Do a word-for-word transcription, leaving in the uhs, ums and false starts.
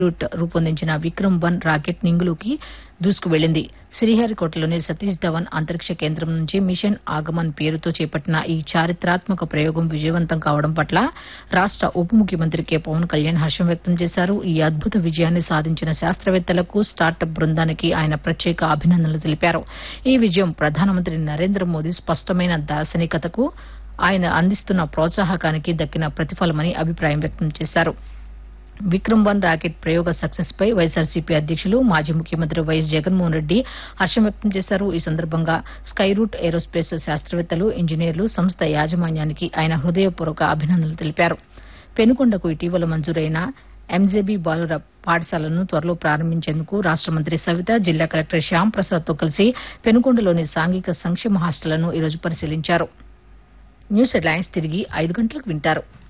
Route రూపొందించిన Vikram one rocket నింగులోకి దూసుకువెళ్లింది. శ్రీహరికోటలోని Satish Dhawan అంతరిక్ష కేంద్రం నుంచి మిషన్ ఆగమన్ పేరుతో చేపట్టిన ఈ చారిత్రాత్మక ప్రయోగం విజయవంతం కావడం పట్ల రాష్ట ఉప ముఖ్యమంత్రి కె పవన్ కళ్యాణ్ హర్షం వ్యక్తం చేశారు. ఈ అద్భుత విజయాన్ని సాధించిన శాస్త్రవేత్తలకు, స్టార్టప్ బృందానికి ఆయన ప్రత్యేక అభినందనలు తెలిపారు. ఈ విజయం ప్రధానమంత్రి నరేంద్ర మోదీ స్పష్టమైన దార్శనికతకు ఆయన అందిస్తున్న ప్రోత్సాహకానికి దక్కిన ప్రతిఫలమని అభిప్రాయం వ్యక్తం చేశారు. విక్రమ్ వన్ రాకెట్ ప్రయోగ సక్సెస్ పై వైఎస్సార్సీపీ అధ్యక్షులు, మాజీ ముఖ్యమంత్రి వైఎస్ జగన్మోహన్ రెడ్డి హర్షం వ్యక్తం చేశారు. ఈ సందర్భంగా స్కైరూట్ ఏరోస్పేస్ శాస్త్రవేత్తలు, ఇంజనీర్లు, సంస్థ యాజమాన్యానికి ఆయన హృదయపూర్వక అభినందనలు తెలిపారు. పెనుకొండకు ఇటీవల మంజూరైన ఎంజేబీ బాలుర పాఠశాలను త్వరలో ప్రారంభించేందుకు రాష్ట మంత్రి సవిత, జిల్లా కలెక్టర్ శ్యామ్ ప్రసాద్ తో కలిసి పెనుకొండలోని సాంఘిక సంక్షేమ హాస్టళ్లను ఈరోజు పరిశీలించారు. న్యూస్ హెడ్లైన్స్ తిరిగి ఐదు గంటలకు వింటారు.